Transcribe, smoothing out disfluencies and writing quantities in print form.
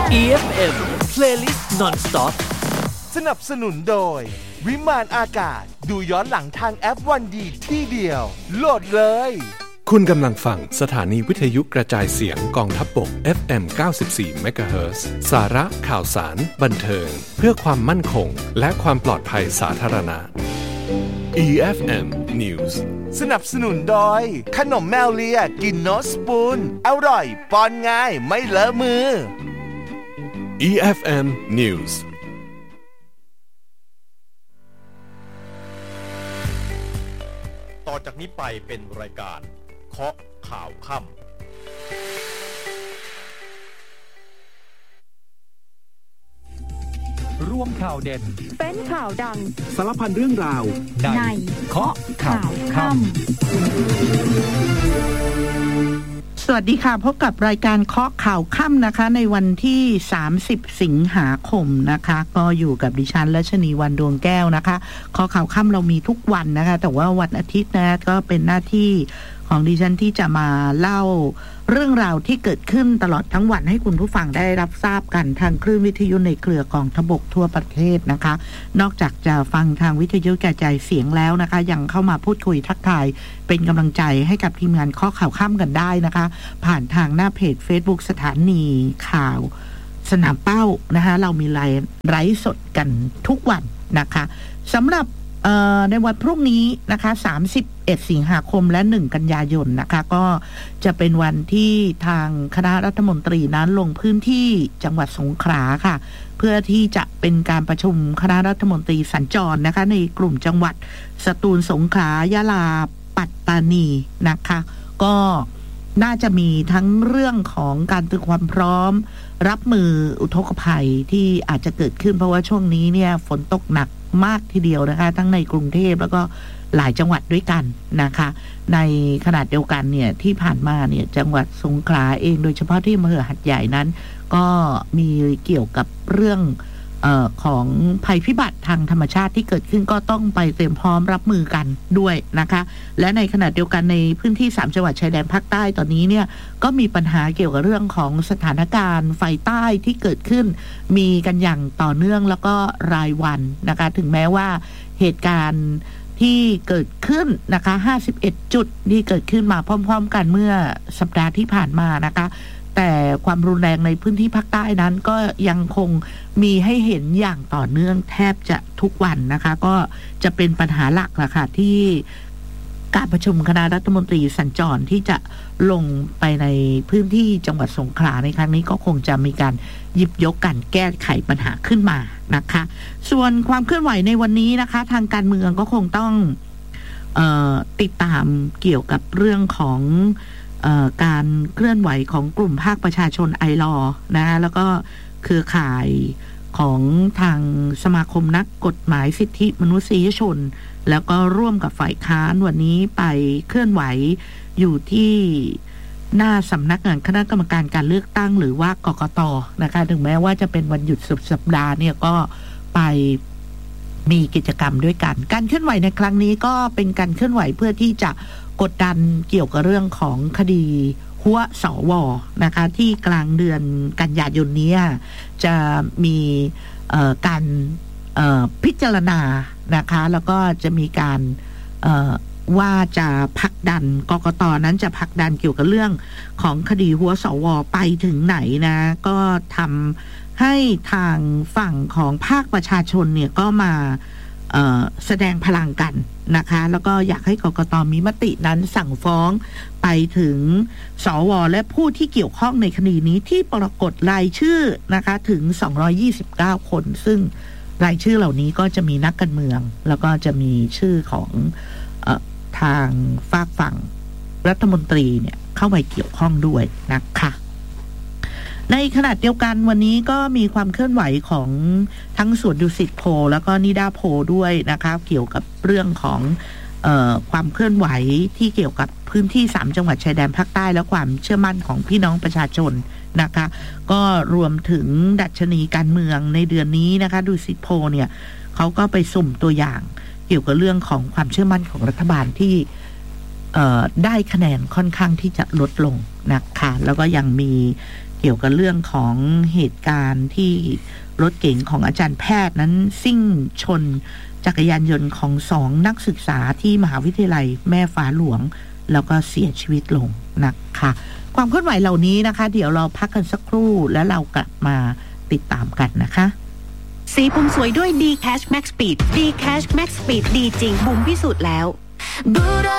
EFM Playlist Non-Stop สนับสนุนโดยวิมานอากาศดูย้อนหลังทางแอปวันดีที่เดียวโหลดเลยคุณกำลังฟังสถานีวิทยุกระจายเสียงกองทัพบก FM 94 MHz สาระข่าวสารบันเทิงเพื่อความมั่นคงและความปลอดภัยสาธารณะ EFM News สนับสนุนโดยขนมแมวเลียกินโนสปูนอร่อยป้อนง่ายไม่เลอะมือ EFM News ต่อจากนี้ไปเป็นรายการเคาะข่าวค่ำร่วมข่าวเด่นเป็นข่าวดังสารพันเรื่องราวในเคาะข่าวค่ำสวัสดีค่ะพบกับรายการเคาะข่าวค่ำนะคะในวันที่30สิงหาคมนะคะก็อยู่กับดิฉันรัชนีวรรณดวงแก้วนะคะเคาะข่าวค่ำเรามีทุกวันนะคะแต่ว่าวันอาทิตย์นะก็เป็นหน้าที่ของดิฉันที่จะมาเล่าเรื่องราวที่เกิดขึ้นตลอดทั้งวันให้คุณผู้ฟังได้รับทราบกันทางคลื่นวิทยุในเครือกองทัพบกทั่วประเทศนะคะนอกจากจะฟังทางวิทยุกระจายเสียงแล้วนะคะยังเข้ามาพูดคุยทักทายเป็นกำลังใจให้กับทีมงานข้อข่าวค่ำกันได้นะคะผ่านทางหน้าเพจ Facebook สถานีข่าวสนามเป้านะคะเรามีไลฟ์สดกันทุกวันนะคะสำหรับในวันพรุ่งนี้นะคะ31สิงหาคมและ1กันยายนนะคะก็จะเป็นวันที่ทางคณะรัฐมนตรีนั้นลงพื้นที่จังหวัดสงขลาค่ะเพื่อที่จะเป็นการประชุมคณะรัฐมนตรีสัญจรนะคะในกลุ่มจังหวัดสตูลสงขลายะลาปัตตานีนะคะก็น่าจะมีทั้งเรื่องของการเตรียมความพร้อมรับมืออุทกภัยที่อาจจะเกิดขึ้นเพราะว่าช่วงนี้เนี่ยฝนตกหนักมากทีเดียวนะคะทั้งในกรุงเทพแล้วก็หลายจังหวัดด้วยกันนะคะในขนาดเดียวกันเนี่ยที่ผ่านมาเนี่ยจังหวัดสงขลาเองโดยเฉพาะที่อำเภอหัดใหญ่นั้นก็มีเกี่ยวกับเรื่องของภัยพิบัติทางธรรมชาติที่เกิดขึ้นก็ต้องไปเตรียมพร้อมรับมือกันด้วยนะคะและในขณะเดียวกันในพื้นที่3จังหวัดชายแดนภาคใต้ตอนนี้เนี่ยก็มีปัญหาเกี่ยวกับเรื่องของสถานการณ์ไฟใต้ที่เกิดขึ้นมีกันอย่างต่อเนื่องแล้วก็รายวันนะคะถึงแม้ว่าเหตุการณ์ที่เกิดขึ้นนะคะ51จุดที่เกิดขึ้นมาพร้อมๆกันเมื่อสัปดาห์ที่ผ่านมานะคะแต่ความรุนแรงในพื้นที่ภาคใต้นั้นก็ยังคงมีให้เห็นอย่างต่อเนื่องแทบจะทุกวันนะคะก็จะเป็นปัญหาหลักล่ะค่ะที่การประชุมคณะรัฐมนตรีสัญจรที่จะลงไปในพื้นที่จังหวัดสงขลาในครั้งนี้ก็คงจะมีการหยิบยกการแก้ไขปัญหาขึ้นมานะคะส่วนความเคลื่อนไหวในวันนี้นะคะทางการเมืองก็คงต้องติดตามเกี่ยวกับเรื่องของการเคลื่อนไหวของกลุ่มภาคประชาชนไอลอนะแล้วก็เครือข่ายของทางสมาคมนักกฎหมายสิทธิมนุษยชนแล้วก็ร่วมกับฝ่ายค้านวันนี้ไปเคลื่อนไหวอยู่ที่หน้าสำนักงานคณะกรรมการการเลือกตั้งหรือว่ากกต.นะคะถึงแม้ว่าจะเป็นวันหยุดสุดสัปดาห์เนี่ยก็ไปมีกิจกรรมด้วยกันการเคลื่อนไหวในครั้งนี้ก็เป็นการเคลื่อนไหวเพื่อที่จะกดดันเกี่ยวกับเรื่องของคดีหัวสวนะคะที่กลางเดือนกันยายนนี้จะมีการพิจารณานะคะแล้วก็จะมีการว่าจะผลักดันกกต.นั้นจะผลักดันเกี่ยวกับเรื่องของคดีหัวสวไปถึงไหนนะก็ทำให้ทางฝั่งของภาคประชาชนเนี่ยก็มาแสดงพลังกันนะคะแล้วก็อยากให้กกต.มีมตินั้นสั่งฟ้องไปถึงสวและผู้ที่เกี่ยวข้องในคดีนี้ที่ปรากฏรายชื่อนะคะถึง229คนซึ่งรายชื่อเหล่านี้ก็จะมีนักการเมืองแล้วก็จะมีชื่อของทางฝากฝั่งรัฐมนตรีเนี่ยเข้าไปเกี่ยวข้องด้วยนะคะในขณะเดียวกันวันนี้ก็มีความเคลื่อนไหวของทั้งสวนดุสิตโพลแล้วก็นิดาโพลด้วยนะคะเกี่ยวกับเรื่องของความเคลื่อนไหวที่เกี่ยวกับพื้นที่3จังหวัดชายแดนภาคใต้และความเชื่อมั่นของพี่น้องประชาชนนะคะก็รวมถึงดัชนีการเมืองในเดือนนี้นะคะดุสิตโพลเนี่ยเขาก็ไปสุ่มตัวอย่างเกี่ยวกับเรื่องของความเชื่อมั่นของรัฐบาลที่ได้คะแนนค่อนข้างที่จะลดลงนะคะแล้วก็ยังมีเกี่ยวกับเรื่องของเหตุการณ์ที่รถเก๋งของอาจารย์แพทย์นั้นซิ่งชนจักรยานยนต์ของ2 นักศึกษาที่มหาวิทยาลัยแม่ฟ้าหลวงแล้วก็เสียชีวิตลงนะคะความเคลื่อนไหวเหล่านี้นะคะเดี๋ยวเราพักกันสักครู่แล้วเรากลับมาติดตามกันนะคะสีผมสวยด้วย D Cash Max Speed D Cash Max Speed ดีจริงบุ๋มพิสูจน์แล้ว